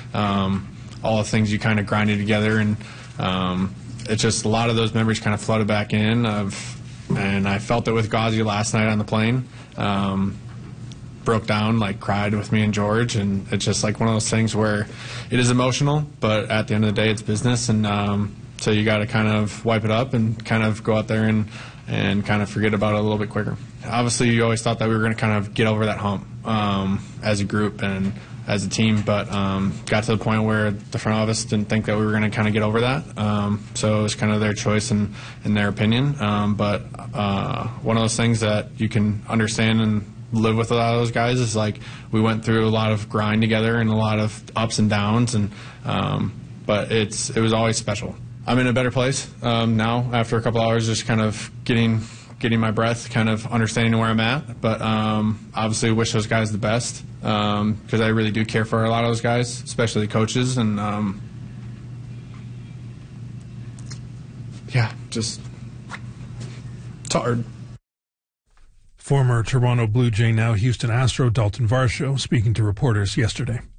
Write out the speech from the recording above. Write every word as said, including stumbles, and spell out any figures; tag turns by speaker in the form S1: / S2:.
S1: um, all the things you kind of grinded together, and um, it's just a lot of those memories kind of flooded back in. Of, and I felt it with Gauzy last night on the plane. Um, broke down, like cried with me and George, and it's just like one of those things where it is emotional, but at the end of the day, it's business, and um, so you got to kind of wipe it up and kind of go out there and and kind of forget about it a little bit quicker. Obviously, you always thought that we were going to kind of get over that hump um, as a group and as a team, but um, got to the point where the front office didn't think that we were going to kind of get over that. Um, so it was kind of their choice and, and their opinion. Um, but uh, one of those things that you can understand and live with a lot of those guys is like we went through a lot of grind together and a lot of ups and downs, and um, but it's it was always special. I'm in a better place um, now after a couple hours, just kind of getting getting my breath, kind of understanding where I'm at. But um, obviously, wish those guys the best because um, I really do care for a lot of those guys, especially the coaches, and um, yeah, just it's hard.
S2: Former Toronto Blue Jay, now Houston Astro, Dalton Varsho, speaking to reporters yesterday.